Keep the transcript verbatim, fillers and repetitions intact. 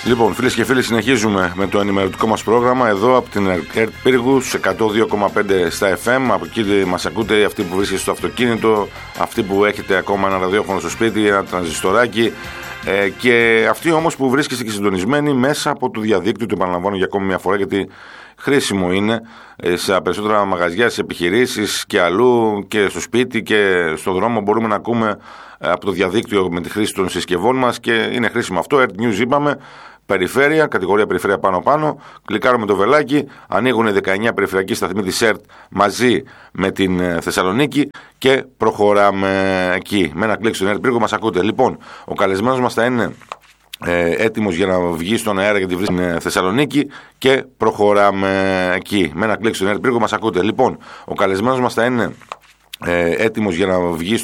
Λοιπόν, φίλες και φίλοι, συνεχίζουμε με το ενημερωτικό μας πρόγραμμα εδώ από την ΕΡΤ Πύργους εκατό δύο κόμμα πέντε στα εφ εμ. Από εκεί μας ακούτε, αυτοί που βρίσκεστε στο αυτοκίνητο, αυτοί που έχετε ακόμα ένα ραδιόφωνο στο σπίτι, ένα τρανζιστοράκι, ε, και αυτοί όμως που βρίσκεστε και συντονισμένοι μέσα από το διαδίκτυο. Το επαναλαμβάνω για ακόμη μια φορά, γιατί χρήσιμο είναι σε περισσότερα μαγαζιά, σε επιχειρήσεις και αλλού, και στο σπίτι και στο δρόμο. Μπορούμε να ακούμε από το διαδίκτυο με τη χρήση των συσκευών μας και είναι χρήσιμο αυτό. ΕΡΤ News είπαμε, περιφέρεια, κατηγορία περιφέρεια πάνω-πάνω. Κλικάρουμε το βελάκι, ανοίγουν οι δεκαεννιά περιφερειακοί σταθμοί της ΕΡΤ μαζί με την Θεσσαλονίκη και προχωράμε εκεί. Με ένα κλικ στον ΕΡΤ Πύργο μας ακούτε. Λοιπόν, ο καλεσμένος μας θα είναι Ε, έτοιμος για να βγει στον αέρα για τη βρύση στην Θεσσαλονίκη και προχωράμε εκεί. Με ένα κλικ στον ΕΡΤ Πύργο μας ακούτε. Λοιπόν, ο καλεσμένος μας θα είναι ε, έτοιμος για να βγει